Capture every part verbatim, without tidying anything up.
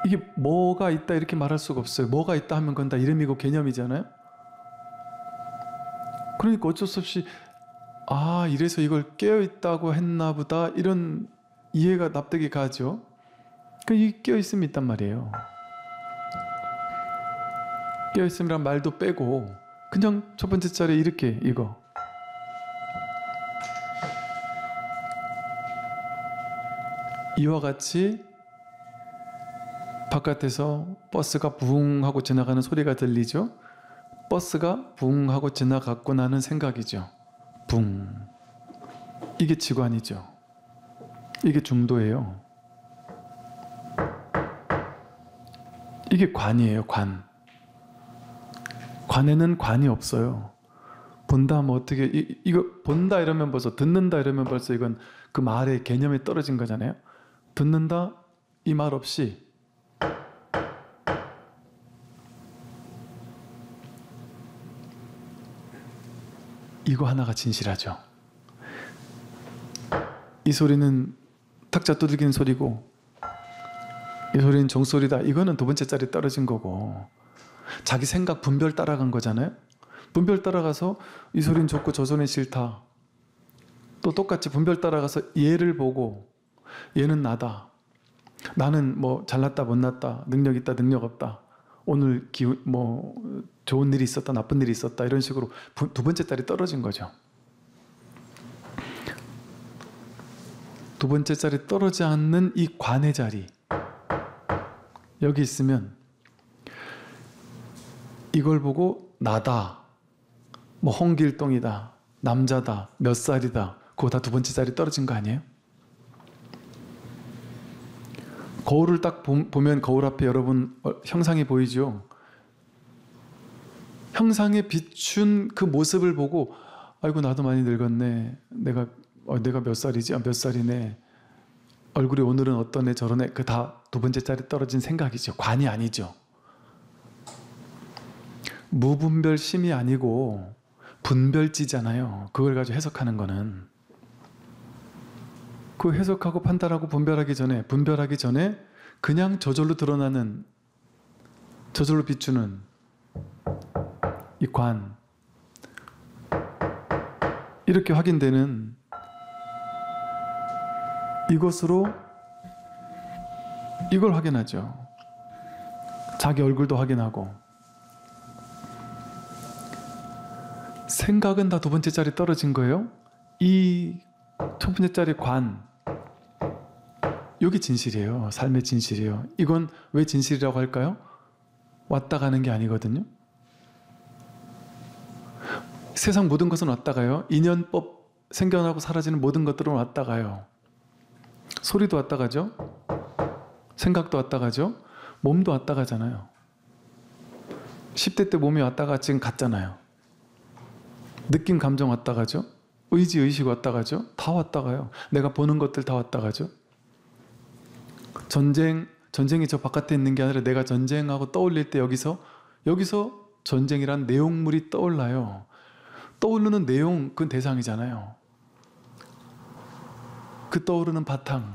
이게 뭐가 있다 이렇게 말할 수가 없어요. 뭐가 있다 하면 그건 다 이름이고 개념이잖아요. 그러니까 어쩔 수 없이 아 이래서 이걸 깨어있다고 했나 보다 이런 이해가 납득이 가죠. 그 이 깨어있음이 있단 말이에요. 깨어있음이란 말도 빼고 그냥 첫 번째 자리에 이렇게 이거 이와 같이 바깥에서 버스가 부웅 하고 지나가는 소리가 들리죠. 버스가 붕 하고 지나갔고 나는 생각이죠. 붕. 이게 지관이죠. 이게 중도예요. 이게 관이에요. 관. 관에는 관이 없어요. 본다 하면 어떻게 이, 이거 본다 이러면 벌써 듣는다 이러면 벌써 이건 그 말의 개념이 떨어진 거잖아요. 듣는다 이 말 없이 이거 하나가 진실하죠. 이 소리는 탁자 두들기는 소리고 이 소리는 종소리다. 이거는 두 번째 자리 떨어진 거고 자기 생각 분별 따라간 거잖아요. 분별 따라가서 이 소리는 좋고 저 소리는 싫다. 또 똑같이 분별 따라가서 얘를 보고 얘는 나다. 나는 뭐 잘났다 못났다. 능력 있다 능력 없다. 오늘 기운 뭐 좋은 일이 있었다 나쁜 일이 있었다 이런 식으로 부, 두 번째 자리 떨어진 거죠. 두 번째 자리 떨어지지 않는 이 관의 자리 여기 있으면 이걸 보고 나다 뭐 홍길동이다 남자다 몇 살이다 그거 다 두 번째 자리 떨어진 거 아니에요? 거울을 딱 보면 거울 앞에 여러분 형상이 보이죠? 형상에 비춘 그 모습을 보고 아이고 나도 많이 늙었네. 내가 어, 내가 몇 살이지? 아, 몇 살이네. 얼굴이 오늘은 어떠네 저러네. 그 다 두 번째 자리 떨어진 생각이죠. 관이 아니죠. 무분별심이 아니고 분별지잖아요. 그걸 가지고 해석하는 거는. 그 해석하고 판단하고 분별하기 전에 분별하기 전에 그냥 저절로 드러나는 저절로 비추는 이 관 이렇게 확인되는 이것으로 이걸 확인하죠. 자기 얼굴도 확인하고 생각은 다 두 번째 자리 떨어진 거예요. 이 첫 번째 자리 관 여기 진실이에요. 삶의 진실이에요. 이건 왜 진실이라고 할까요? 왔다 가는 게 아니거든요. 세상 모든 것은 왔다 가요. 인연법 생겨나고 사라지는 모든 것들은 왔다 가요. 소리도 왔다 가죠. 생각도 왔다 가죠. 몸도 왔다 가잖아요. 십 대 때 몸이 왔다가 지금 갔잖아요. 느낌 감정 왔다 가죠. 의지 의식 왔다 가죠. 다 왔다 가요. 내가 보는 것들 다 왔다 가죠. 전쟁, 전쟁이 저 바깥에 있는 게 아니라 내가 전쟁하고 떠올릴 때 여기서 여기서 전쟁이란 내용물이 떠올라요. 떠오르는 내용, 그건 대상이잖아요. 그 떠오르는 바탕.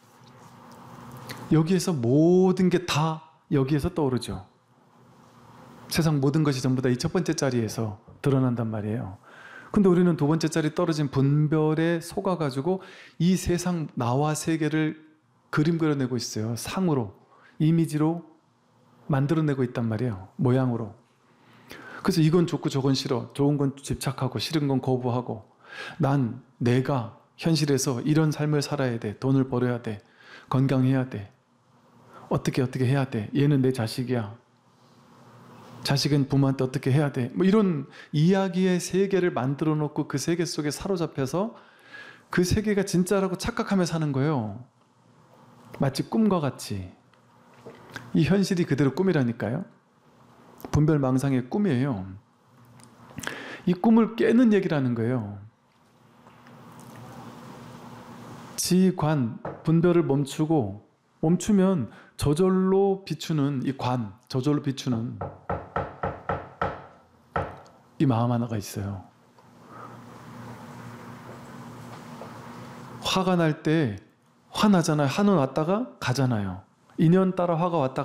여기에서 모든 게 다 여기에서 떠오르죠. 세상 모든 것이 전부 다 이 첫 번째 자리에서 드러난단 말이에요. 근데 우리는 두 번째 자리 떨어진 분별에 속아가지고 이 세상 나와 세계를 그림 그려내고 있어요. 상으로, 이미지로 만들어내고 있단 말이에요. 모양으로. 그래서 이건 좋고 저건 싫어. 좋은 건 집착하고 싫은 건 거부하고 난 내가 현실에서 이런 삶을 살아야 돼. 돈을 벌어야 돼. 건강해야 돼. 어떻게 어떻게 해야 돼. 얘는 내 자식이야. 자식은 부모한테 어떻게 해야 돼. 뭐 이런 이야기의 세계를 만들어 놓고 그 세계 속에 사로잡혀서 그 세계가 진짜라고 착각하며 사는 거예요. 마치 꿈과 같이. 이 현실이 그대로 꿈이라니까요. 분별망상의 꿈이에요. 이 꿈을 깨는 얘기라는 거예요. 지관, 분별을 멈추고 멈추면 저절로 비추는 이 관, 저절로 비추는 이 마음 하나가 있어요. 화가 날 때 화나잖아요. 화는 왔다가 가잖아요. 인연 따라 화가 왔다